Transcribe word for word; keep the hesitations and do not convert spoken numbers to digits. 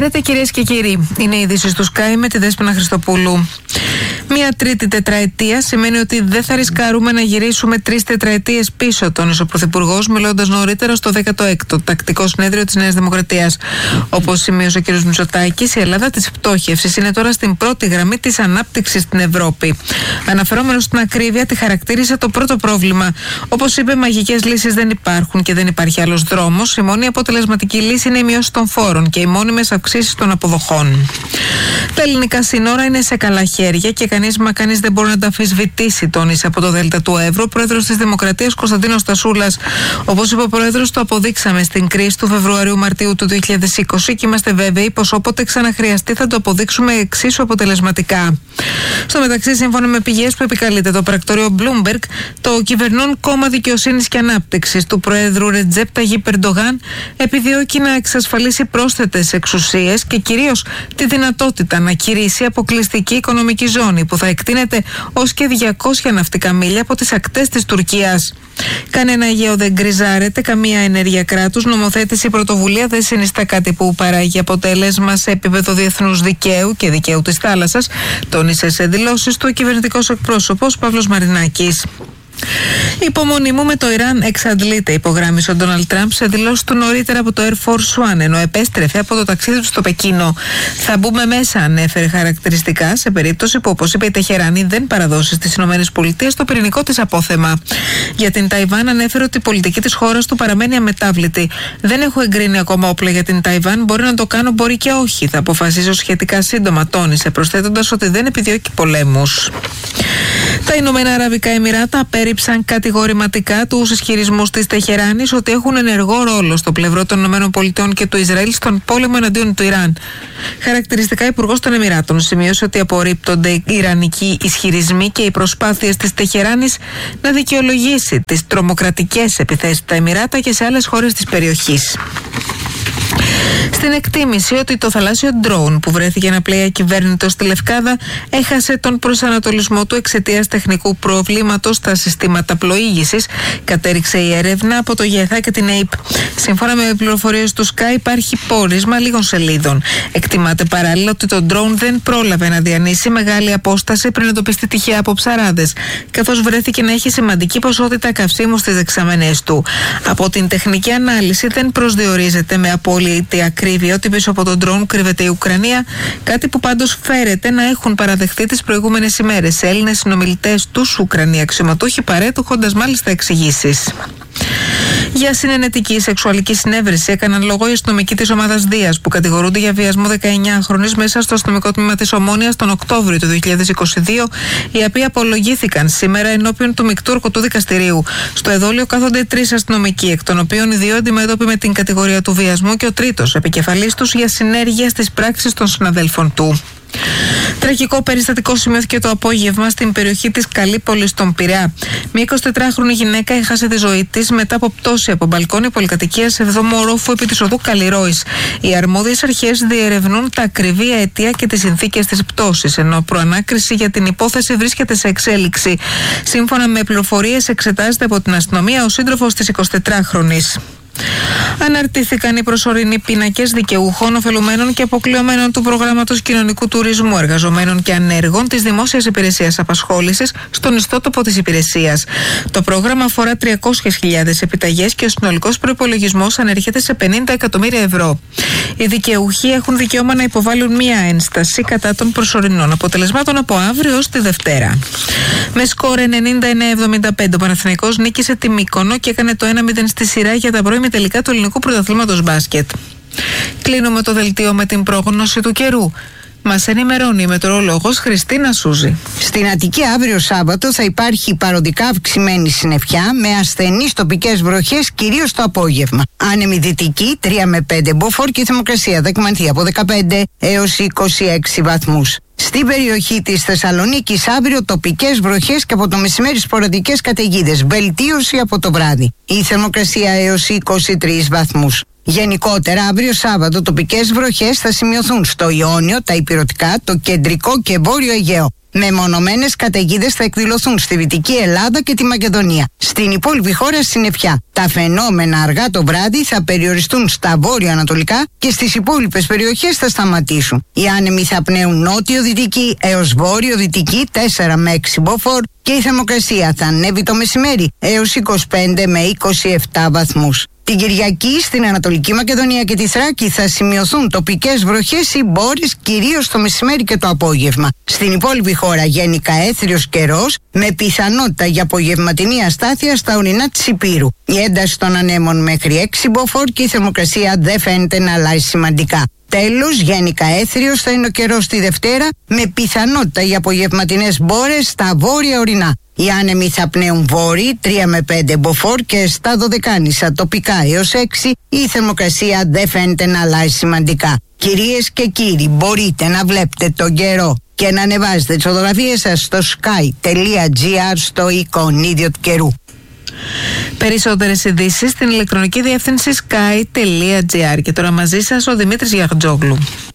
Χαίρετε κυρίες και κύριοι. Είναι η είδηση του Sky με τη Δέσποινα Χριστοπούλου. Μία τρίτη τετραετία σημαίνει ότι δεν θα ρισκάρουμε να γυρίσουμε τρεις τετραετίες πίσω, τόνισε ο Πρωθυπουργός, μιλώντας νωρίτερα στο δέκατο έκτο Τακτικό Συνέδριο της Νέας Δημοκρατίας. Όπως σημείωσε ο κ. Μητσοτάκης, η Ελλάδα της πτώχευσης είναι τώρα στην πρώτη γραμμή της ανάπτυξης στην Ευρώπη. Αναφερόμενος στην ακρίβεια, τη χαρακτήρισε το πρώτο πρόβλημα. Όπως είπε, μαγικές λύσεις δεν υπάρχουν και δεν υπάρχει άλλος δρόμος. Η μόνη αποτελεσματική λύση είναι η μείωση των φόρων και οι μόνιμες αυξήσεις των αποδοχών. Τα ελληνικά σύνορα είναι σε καλά χέρια και κανείς μα κανείς δεν μπορεί να τα αμφισβητήσει, τόνισε από το Δέλτα του Εύρου ο πρόεδρος της Δημοκρατίας Κωνσταντίνος Τασούλας. Όπως είπε ο πρόεδρος, το αποδείξαμε στην κρίση του Φεβρουαρίου-Μαρτίου του δύο χιλιάδες είκοσι και είμαστε βέβαιοι πως όποτε ξαναχρειαστεί θα το αποδείξουμε εξίσου αποτελεσματικά. Στο μεταξύ, σύμφωνα με πηγές που επικαλείται το πρακτορείο Bloomberg, το κυβερνών κόμμα Δικαιοσύνης και Ανάπτυξης του πρόεδρου Ρετζέπ Ταγίπ Ερντογάν επιδιώκει να εξασφαλίσει πρόσθετες εξουσίες και κυρίως τη δυνατότητα να κηρύσει αποκλειστική οικονομική ζώνη που θα εκτείνεται ως και διακόσια ναυτικά μίλια από τις ακτές της Τουρκίας. Κανένα Αιγαίο δεν γκριζάρεται, καμία ενέργεια κράτους, νομοθέτηση, πρωτοβουλία δεν συνιστά κάτι που παράγει αποτέλεσμα σε επίπεδο διεθνούς δικαίου και δικαίου της θάλασσας, τόνισε σε δηλώσεις του ο κυβερνητικός εκπρόσωπος Παύλος Μαρινάκης. Η υπομονή μου με το Ιράν εξαντλείται, υπογράμμισε ο Ντόναλντ Τραμπ σε δηλώσεις του νωρίτερα από το Air Force One, ενώ επέστρεφε από το ταξίδι του στο Πεκίνο. Θα μπούμε μέσα, ανέφερε χαρακτηριστικά, σε περίπτωση που, όπως είπε, η Τεχεράνη δεν παραδώσει στις ΗΠΑ το πυρηνικό της απόθεμα. Για την Ταϊβάν, ανέφερε ότι η πολιτική της χώρας του παραμένει αμετάβλητη. Δεν έχω εγκρίνει ακόμα όπλα για την Ταϊβάν. Μπορεί να το κάνω, μπορεί και όχι. Θα αποφασίσω σχετικά σύντομα, τόνισε, προσθέτοντας ότι δεν επιδιώκει πολέμους. Τα Ηνωμένα Αραβικά Εμιράτα απέρριψαν κατηγορηματικά τους ισχυρισμούς της Τεχεράνης ότι έχουν ενεργό ρόλο στο πλευρό των ΗΠΑ και του Ισραήλ στον πόλεμο εναντίον του Ιράν. Χαρακτηριστικά, ο Υπουργός των Εμιράτων σημείωσε ότι απορρίπτονται οι ιρανικοί ισχυρισμοί και οι προσπάθειες της Τεχεράνης να δικαιολογήσει τις τρομοκρατικές επιθέσεις στα Εμιράτα και σε άλλες χώρες της περιοχής. Στην εκτίμηση ότι το θαλάσσιο ντρόουν που βρέθηκε να πλέει ακυβέρνητο στη Λευκάδα έχασε τον προσανατολισμό του εξαιτίας τεχνικού προβλήματος στα συστήματα πλοήγησης, κατέριξε η έρευνα από το ΓΕΘΑ και την ΕΙΠ. Σύμφωνα με πληροφορίες του Sky, υπάρχει πόρισμα λίγων σελίδων. Εκτιμάται παράλληλα ότι το ντρόουν δεν πρόλαβε να διανύσει μεγάλη απόσταση πριν εντοπιστεί τυχαία από ψαράδες, καθώς βρέθηκε να έχει σημαντική ποσότητα καυσίμου στις δεξαμενές του. Από την τεχνική ανάλυση δεν προσδιορίζεται με απόλυτη ακρίβεια ότι πίσω από τον ντρόουν κρύβεται η Ουκρανία, κάτι που πάντως φέρεται να έχουν παραδεχτεί τις προηγούμενες ημέρες Έλληνες συνομιλητές τους Ουκρανοί αξιωματούχοι, παρέτοχοντας μάλιστα εξηγήσεις. Για συνενετική σεξουαλική συνέβρεση έκαναν λόγο οι αστυνομικοί της ομάδας Δίας που κατηγορούνται για βιασμό δεκαεννιάχρονης μέσα στο αστυνομικό τμήμα της Ομόνοιας τον Οκτώβριο του δύο χιλιάδες είκοσι δύο, οι οποίοι απολογήθηκαν σήμερα ενώπιον του μεικτού ορκωτού δικαστηρίου. Στο εδόλιο κάθονται τρεις αστυνομικοί, εκ των οποίων οι δύο αντιμέτωποι με την κατηγορία του βιασμού και ο τρίτος επικεφαλής τους για συνέργεια στις πράξεις των συναδέλφων του. Τραγικό περιστατικό σημειώθηκε το απόγευμα στην περιοχή της Καλύπολης στον Πειραιά. Μια εικοσιτετράχρονη γυναίκα έχασε τη ζωή της μετά από πτώση από μπαλκόνι πολυκατοικίας εβδόμου ορόφου επί της οδού Καλλιρόης. Οι αρμόδιες αρχές διερευνούν τα ακριβή αίτια και τις συνθήκες της πτώσης, ενώ προανάκριση για την υπόθεση βρίσκεται σε εξέλιξη. Σύμφωνα με πληροφορίες, εξετάζεται από την αστυνομία ο σύντροφος της εικοσιτετράχρονης. Αναρτήθηκαν οι προσωρινοί πίνακες δικαιούχων, ωφελουμένων και αποκλειωμένων του προγράμματος κοινωνικού τουρισμού, εργαζομένων και ανέργων της Δημόσιας Υπηρεσίας Απασχόλησης στον ιστότοπο της υπηρεσίας. Το πρόγραμμα αφορά τριακόσιες χιλιάδες επιταγές και ο συνολικός προϋπολογισμός ανέρχεται σε πενήντα εκατομμύρια ευρώ. Οι δικαιούχοι έχουν δικαίωμα να υποβάλουν μία ένσταση κατά των προσωρινών αποτελεσμάτων από αύριο ως τη Δευτέρα. Με σκορ ενενήντα εννέα εβδομήντα πέντε ο Παναθηναϊκός νίκησε τη Μύκονο και έκανε το ένα μηδέν στη σειρά για τα πρώιμη τελικά του ελληνικού πρωταθλήματος μπάσκετ. Κλείνουμε το δελτίο με την πρόγνωση του καιρού. Μας ενημερώνει η μετεωρολόγος Χριστίνα Σούζη. Στην Αττική αύριο Σάββατο θα υπάρχει παροδικά αυξημένη συννεφιά με ασθενείς τοπικές βροχές κυρίως το απόγευμα. Άνεμη δυτική τρία με πέντε μποφόρ και η θερμοκρασία δεκμανθεί από δεκαπέντε έως είκοσι έξι βαθμούς. Στην περιοχή της Θεσσαλονίκης αύριο τοπικές βροχές και από το μεσημέρι σποραδικές καταιγίδες. Βελτίωση από το βράδυ. Η θερμοκρασία έως είκοσι τρεις βαθμούς. Γενικότερα, αύριο Σάββατο τοπικές βροχές θα σημειωθούν στο Ιόνιο, τα Ηπειρωτικά, το Κεντρικό και Βόρειο Αιγαίο. Μεμονωμένες καταιγίδες θα εκδηλωθούν στη Δυτική Ελλάδα και τη Μακεδονία. Στην υπόλοιπη χώρα συννεφιά. Τα φαινόμενα αργά το βράδυ θα περιοριστούν στα βόρειο-ανατολικά και στις υπόλοιπες περιοχές θα σταματήσουν. Οι άνεμοι θα πνέουν νότιο-δυτική έως βόρειο-δυτική τέσσερα με έξι μποφόρ και η θερμοκρασία θα ανέβει το μεσημέρι έως είκοσι πέντε με είκοσι επτά βαθμούς. Την Κυριακή στην Ανατολική Μακεδονία και τη Θράκη θα σημειωθούν τοπικές βροχές ή μπόρες, κυρίως το μεσημέρι και το απόγευμα. Στην υπόλοιπη χώρα γενικά έθριος καιρός με πιθανότητα για απογευματινή αστάθεια στα ορεινά της Ηπείρου. Η ένταση των ανέμων μέχρι έξι μποφόρ και η θερμοκρασία δεν φαίνεται να αλλάζει σημαντικά. Τέλος, γενικά έθριος θα είναι ο καιρός τη Δευτέρα με πιθανότητα για απογευματινές μπόρες στα βόρεια ορεινά. Οι άνεμοι θα πνέουν βόρειοι τρία με πέντε μποφόρ και στα Δωδεκάνησα τοπικά έως έξι. Η θερμοκρασία δεν φαίνεται να αλλάζει σημαντικά. Κυρίες και κύριοι, μπορείτε να βλέπετε τον καιρό και να ανεβάζετε τις φωτογραφίες σας στο sky τελεία gr στο εικονίδιο του καιρού. Περισσότερες ειδήσεις στην ηλεκτρονική διεύθυνση sky τελεία gr. Και τώρα μαζί σας ο Δημήτρης Γιαχτζόγλου.